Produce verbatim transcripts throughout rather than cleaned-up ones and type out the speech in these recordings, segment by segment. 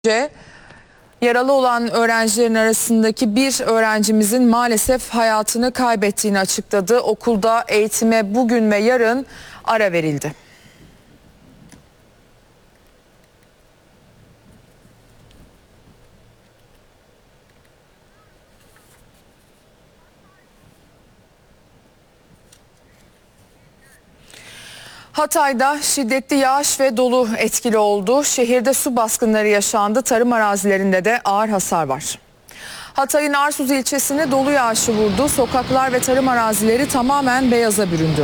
Yaralı olan öğrencilerin arasındaki bir öğrencimizin maalesef hayatını kaybettiğini açıkladı. Okulda eğitime bugün ve yarın ara verildi. Hatay'da şiddetli yağış ve dolu etkili oldu. Şehirde su baskınları yaşandı. Tarım arazilerinde de ağır hasar var. Hatay'ın Arsuz ilçesine dolu yağışı vurdu. Sokaklar ve tarım arazileri tamamen beyaza büründü.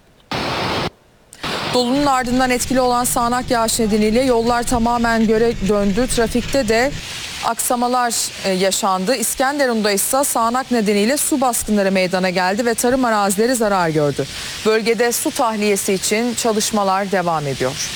Dolunun ardından etkili olan sağanak yağış nedeniyle yollar tamamen göle döndü. Trafikte de aksamalar yaşandı. İskenderun'da ise sağanak nedeniyle su baskınları meydana geldi ve tarım arazileri zarar gördü. Bölgede su tahliyesi için çalışmalar devam ediyor.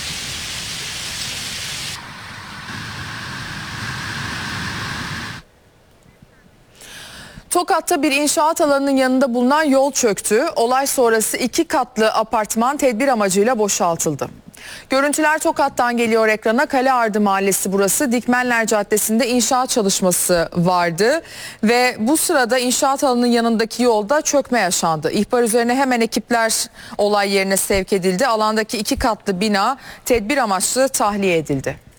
Tokat'ta bir inşaat alanının yanında bulunan yol çöktü. Olay sonrası iki katlı apartman tedbir amacıyla boşaltıldı. Görüntüler Tokat'tan geliyor ekrana. Kaleardı Mahallesi burası. Dikmenler Caddesi'nde inşaat çalışması vardı ve bu sırada inşaat alanının yanındaki yolda çökme yaşandı. İhbar üzerine hemen ekipler olay yerine sevk edildi. Alandaki iki katlı bina tedbir amaçlı tahliye edildi.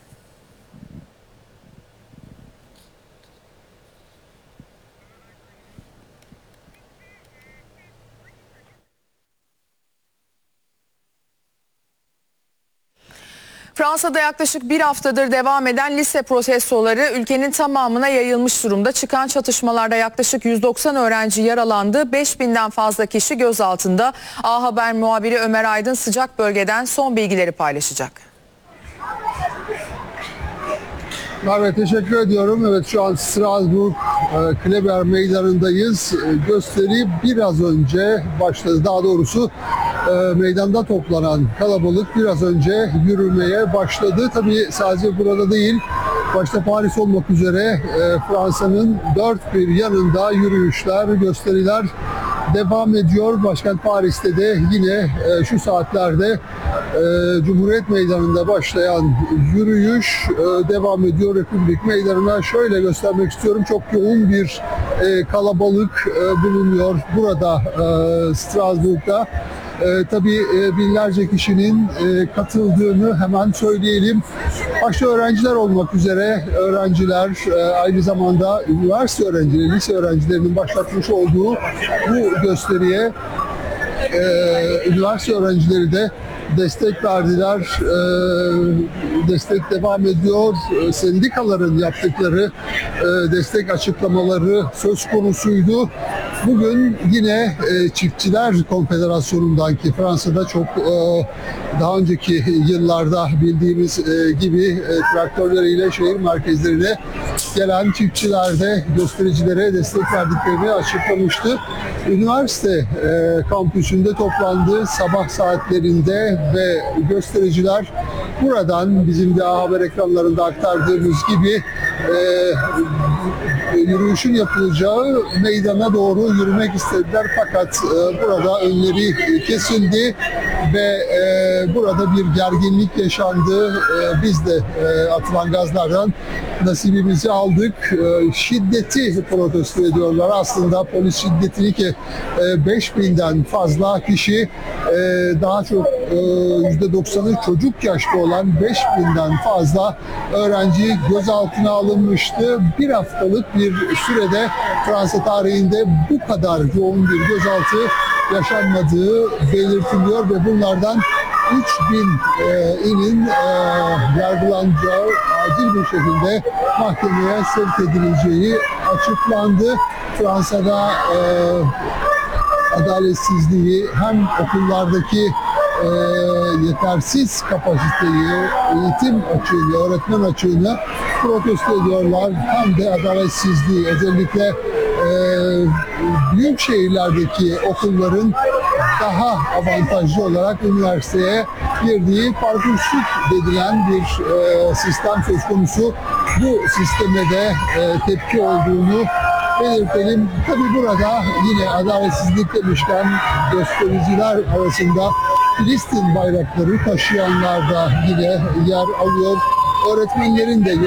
Fransa'da yaklaşık bir haftadır devam eden lise protestoları ülkenin tamamına yayılmış durumda. Çıkan çatışmalarda yaklaşık yüz doksan öğrenci yaralandı. beş binden fazla kişi gözaltında. A Haber muhabiri Ömer Aydın sıcak bölgeden son bilgileri paylaşacak. Merve, teşekkür ediyorum. Evet, şu an Strasbourg e, Kleber Meydanı'ndayız. E, gösteri biraz önce başladı. Daha doğrusu e, meydanda toplanan kalabalık biraz önce yürümeye başladı. Tabii sadece burada değil, başta Paris olmak üzere e, Fransa'nın dört bir yanında yürüyüşler, gösteriler devam ediyor. Başkent Paris'te de yine e, şu saatlerde e, Cumhuriyet Meydanı'nda başlayan yürüyüş e, devam ediyor. Republik Meydanı'na şöyle göstermek istiyorum. Çok yoğun bir e, kalabalık e, bulunuyor burada e, Strasbourg'da. E, tabii e, binlerce kişinin e, katıldığını hemen söyleyelim. Başta öğrenciler olmak üzere öğrenciler e, aynı zamanda üniversite öğrencileri, lise öğrencilerinin başlatmış olduğu bu gösteriye e, üniversite öğrencileri de destek verdiler. E, destek devam ediyor. E, sendikaların yaptıkları e, destek açıklamaları söz konusuydu. Bugün yine e, Çiftçiler Konfederasyonu'ndan ki Fransa'da çok e, daha önceki yıllarda bildiğimiz e, gibi e, traktörleriyle şehir merkezlerine gelen çiftçiler de göstericilere destek verdiklerini açıklamıştı. Üniversite e, kampüsünde toplandı sabah saatlerinde ve göstericiler buradan bizim de haber ekranlarında aktardığımız gibi e, yürüyüşün yapılacağı meydana doğru yürümek istediler fakat e, burada önleri kesildi ve e, burada bir gerginlik yaşandı. E, biz de e, atılan gazlardan nasibimizi aldık. E, şiddeti protesto ediyorlar. Aslında polis şiddetini ki e, beş binden fazla kişi e, daha çok e, yüzde doksanı çocuk yaşta olan beş binden fazla öğrenci gözaltına alınmıştı. Bir haftalık bir sürede Fransa tarihinde bu kadar yoğun bir gözaltı yaşanmadığı belirtiliyor ve bunlardan üç bin e, inin e, yargılanacağı, acil bir şekilde mahkemeye sevk edileceği açıklandı. Fransa'da e, adaletsizliği hem okullardaki e, yetersiz kapasiteyi, eğitim açığını, öğretmen açığını protesto ediyorlar. Hem de adaletsizliği, özellikle e, büyük şehirlerdeki okulların daha avantajlı olarak üniversiteye girdiği parkursuz dedilen bir e, sistem söz konusu. Bu sisteme de e, tepki olduğunu belirtelim. Tabii burada yine adaletsizlik demişken göstericiler arasında Filistin bayrakları taşıyanlar da yine yer alıyor. öğretmenlerin de